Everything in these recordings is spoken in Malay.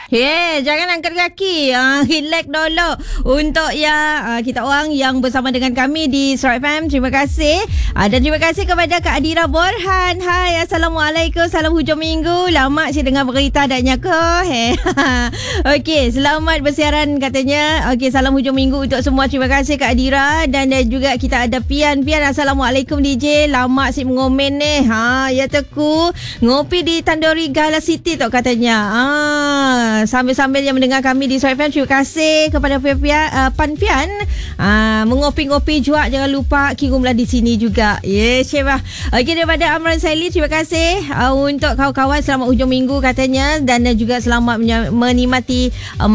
Jangan angkat kaki. Relax dulu. Untuk kita orang yang bersama dengan kami di Surat FM, terima kasih. Dan terima kasih kepada Kak Adira Borhan. Hai, Assalamualaikum. Salam hujung minggu. Lama saya dengar berita adanya ke. Okey, selamat bersiaran katanya. Okey, salam hujung minggu untuk semua. Terima kasih Kak Adira. Dan juga kita ada Pian. Assalamualaikum DJ. Lama si mengomen ni. Ya teku. Ngopi di Tandoori Gala City tu katanya. Sambil-sambil yang mendengar kami di Surat FM, terima kasih kepada Pan Pian. Mengopi-ngopi juga, jangan lupa kirumlah di sini juga. Syirah. Okey, daripada Amran Saili, terima kasih untuk kawan-kawan, selamat hujung minggu katanya, dan juga selamat menikmati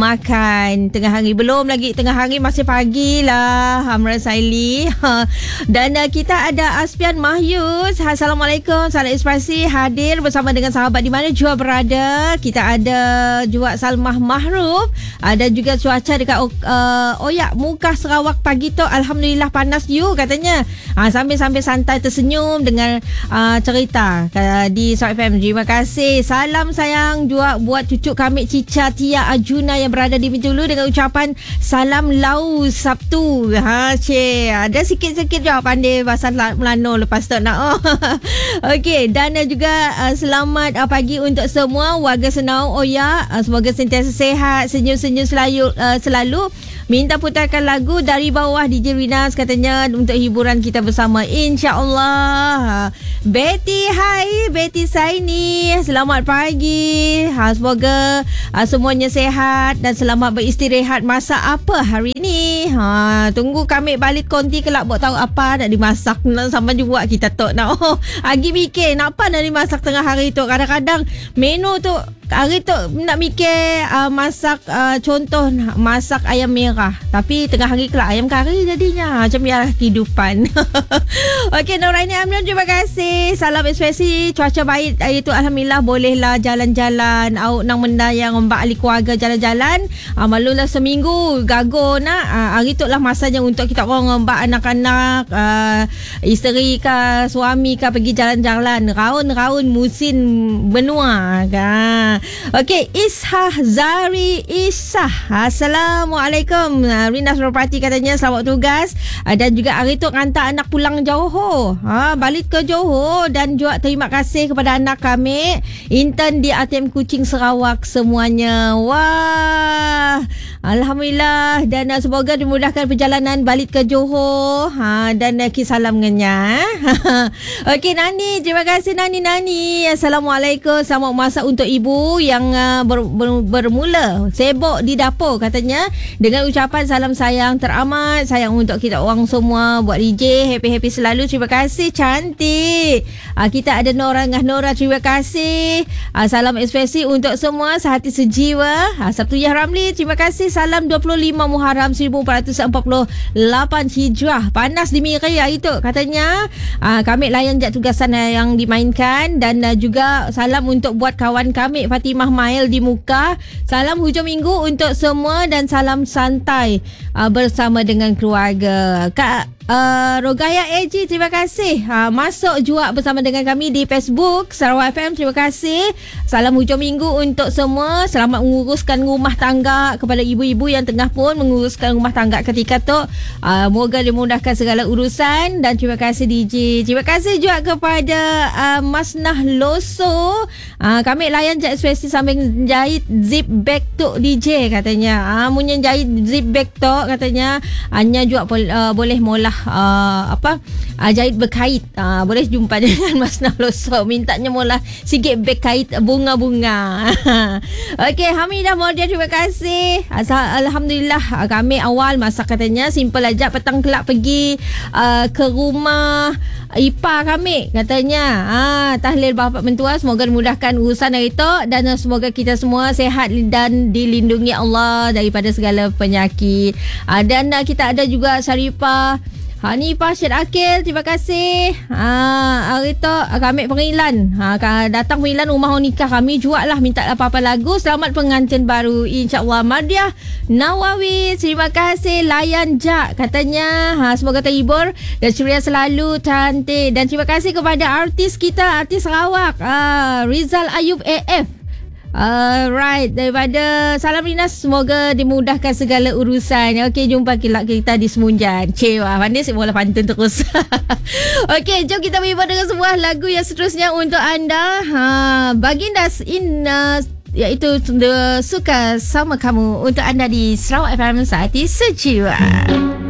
makan tengah hari. Belum lagi tengah hari, masih pagi lah Amran Saili. Dan kita ada Aspian Mahyus. Assalamualaikum, salam inspirasi hadir bersama dengan sahabat di mana jua berada. Kita ada juga Salmah Mahruf. Ada juga cuaca dekat Oyak Muka Sarawak pagi tu alhamdulillah panas you katanya. Sambil-sambil santai tersenyum dengan cerita di Surat FM. Terima kasih. Salam sayang juga buat cucu kami Cica Tia Arjuna yang berada di Bintulu dengan ucapan salam lau Sabtu. Ada sikit-sikit je pandai bahasa Melano lepas tu nak. Okey, dan juga selamat pagi untuk semua warga Senau Oyak. Semoga sentiasa sehat, senyum-senyum selalu. Minta putarkan lagu dari bawah DJ Rinas katanya untuk hiburan kita bersama, insya-Allah. Betty, hai Betty Saini, selamat pagi. Semoga semuanya sehat dan selamat beristirahat. Masak apa hari ni? Tunggu kami balik konti kelak buat tahu apa nak dimasak. Sama juga kita tok nak. Agi mikir nak apa nak dimasak tengah hari tu. Kadang-kadang menu tu hari tu nak mikir masak contoh masak ayam merah, tapi tengah hari kelak ayam kari jadinya. Macam biar kehidupan. Okey, Noraini Amnon, terima kasih. Salam ekspresi, cuaca baik hari tu alhamdulillah, bolehlah jalan-jalan awak nang mendayang ombak ahli keluarga jalan-jalan. Malulah seminggu gago nak. Hari tu lah masanya untuk kita orang ombak anak-anak, isteri ke suami ke pergi jalan-jalan, raun-raun musim benua kan. Okey, Ishah Zari Ishah. Assalamualaikum. Rinas Propati katanya selamat tugas. Dan juga hari tu hantar anak pulang Johor. Balik ke Johor. Dan juga terima kasih kepada anak kami intern di ATM Kuching Sarawak semuanya. Wah, alhamdulillah. Dan semoga dimudahkan perjalanan balik ke Johor. Dan salam ngenya. Okey, Nani, terima kasih Nani. Assalamualaikum. Selamat masak untuk ibu yang bermula sibuk di dapur katanya, dengan ucapan salam sayang teramat, sayang untuk kita orang semua. Buat DJ happy-happy selalu. Terima kasih, cantik. Kita ada Nora Ngah Nora, terima kasih. Salam ekspresi untuk semua, sehati sejiwa. Sabtuyah Ramli, terima kasih. Salam 25 Muharram 1448 Hijrah. Panas di Miri hari tu katanya. Kami layan je tugasan yang dimainkan. Dan juga salam untuk buat kawan kami Fatimah Mail di Muka. Salam hujung minggu untuk semua dan salam santai bersama dengan keluarga. Kak Rogaya AG, terima kasih. Masuk juga bersama dengan kami di Facebook Sarawak FM, terima kasih. Salam hujung minggu untuk semua. Selamat menguruskan rumah tangga kepada ibu-ibu yang tengah pun menguruskan rumah tangga ketika tu. Moga dimudahkan segala urusan. Dan terima kasih DJ. Terima kasih juga kepada Mas Nah Loso. Kami layan je ekspresi sambil jahit zip bag tu DJ katanya. Munye jahit zip bag tu katanya hanya juga boleh molah jahit berkait. Boleh jumpa dengan Mas Naloso, mintanya mula sikit beg kait bunga-bunga. Okey, Hamidah Mordia, terima kasih. Alhamdulillah kami awal masak katanya simple aja. Petang kelak pergi ke rumah ipar kami katanya. Tahlil bapa mentua, semoga dimudahkan urusan hari tu dan semoga kita semua sehat dan dilindungi Allah daripada segala penyakit. Dan kita ada juga Syarifah Hanifah Syed Akil, terima kasih. Hari tu kami pengirilan. Datang pengirilan rumah nikah kami, jual lah, minta apa-apa lagu. Selamat pengantin baru, insya-Allah. Mardiah Nawawi, terima kasih. Layan jak katanya. Semoga terhibur dan ceria selalu, cantik. Dan terima kasih kepada artis kita, artis Sarawak, Rizal Ayub AF. Alright, daripada Salam Rinas, semoga dimudahkan segala urusan. Okey, jumpa kita di Semunjan. Cewa, pandai si bola pantun terus. Okey, jom kita berhibur dengan sebuah lagu yang seterusnya untuk anda. Baginda iaitu Suka Sama Kamu untuk anda di Sarawak FM Saati Sejiwa.